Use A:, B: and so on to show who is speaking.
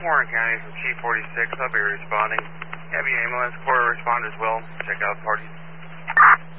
A: Warren County from Chief 46. I'll be responding. Heavy ambulance, Corps respond as well. Check out parties.